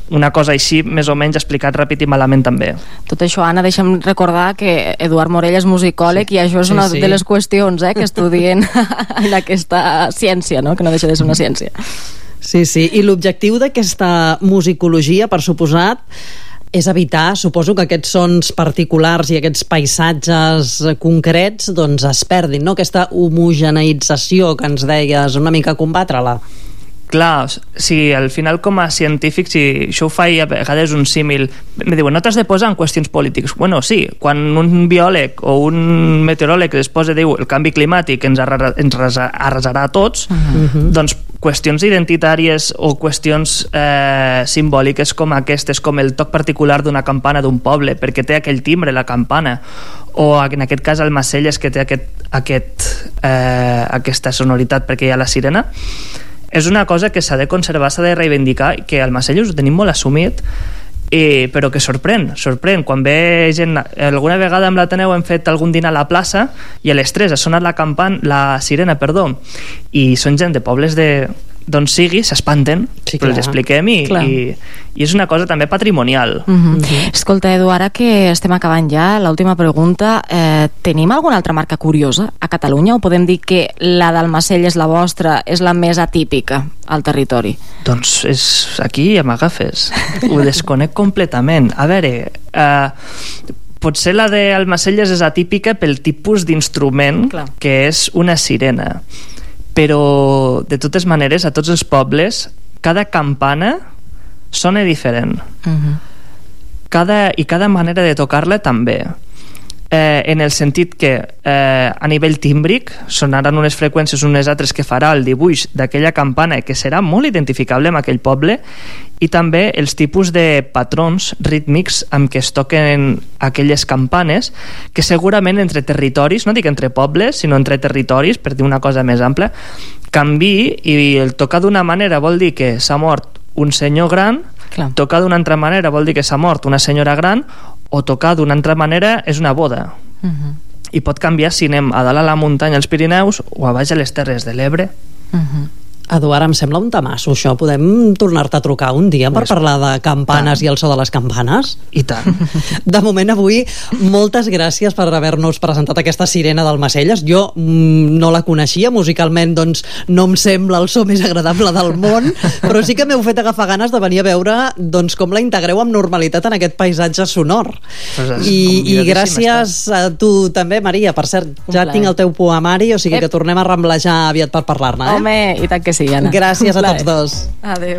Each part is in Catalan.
una cosa així, més o menys explicat ràpid i malament també. Tot això, Anna, deixa'm recordar que Eduard Morell és musicòleg i això és una de les qüestions que estudien en aquesta ciència, no? Que no deixa de ser una ciència. Sí, i l'objectiu d'aquesta musicologia, per suposat, és evitar, suposo, que aquests sons particulars i aquests paisatges concrets doncs es perdin, no? Aquesta homogeneïtzació que ens deies, una mica combatre-la. Clar, si al final com a científic, si això ho faig a vegades un símil, me diuen, no t'has de posar en qüestions polítiques. Bueno, sí, quan un biòleg o un meteoròleg es posa, diu, el canvi climàtic ens arrasarà a tots, doncs qüestions identitàries o qüestions simbòliques com aquestes, com el toc particular d'una campana d'un poble, perquè té aquell timbre, la campana, o en aquest cas el Almacelles, que té aquesta sonoritat perquè hi ha la sirena, és una cosa que s'ha de conservar, s'ha de reivindicar, que al Almacelles ho tenim molt assumit, però que sorprèn quan ve gent. Alguna vegada amb l'Ateneu hem fet algun dinar a la plaça i a les 3 ha sonat la sirena, i són gent de pobles d'on sigui, s'espanten, però els expliquem i és una cosa també patrimonial. Escolta, Edu, ara que estem acabant ja, l'última pregunta, tenim alguna altra marca curiosa a Catalunya o podem dir que la d'Almacelles, la vostra, és la més atípica al territori? Doncs és aquí ja m'agafes, ho desconec completament. A veure, potser la d'Almacelles és atípica pel tipus d'instrument que és una sirena, però de totes maneres a tots els pobles cada campana sona diferent, cada manera de tocar-la també, en el sentit que a nivell tímbric sonaran unes freqüències unes altres que farà el dibuix d'aquella campana que serà molt identificable amb aquell poble, i també els tipus de patrons rítmics amb què es toquen aquelles campanes, que segurament entre territoris, no dic entre pobles sinó entre territoris, per dir una cosa més ampla, canvi, i el tocar d'una manera vol dir que s'ha mort un senyor gran, tocar d'una altra manera vol dir que s'ha mort una senyora gran, o tocar d'una altra manera és una boda. I pot canviar si anem a dalt a la muntanya als Pirineus o a baix a les Terres de l'Ebre. Eduard, em sembla un tamasso això. Podem tornar-te a trucar un dia per parlar de campanes i el so de les campanes? I tant. De moment avui, moltes gràcies per haver-nos presentat aquesta sirena d'Almacelles. Jo no la coneixia, musicalment doncs no em sembla el so més agradable del món, però sí que m'heu fet agafar ganes de venir a veure doncs com la integreu amb normalitat en aquest paisatge sonor. I gràcies a tu també, Maria. Per cert, ja tinc el teu poemari, o sigui que tornem a ramblejar aviat per parlar-ne. Home, i tant que sí, Anna. Gràcies a tots dos. Adéu.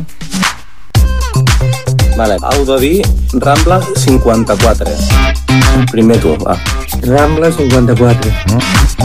Vale, heu de dir Rambla 54. Primer tu, va. Rambla 54.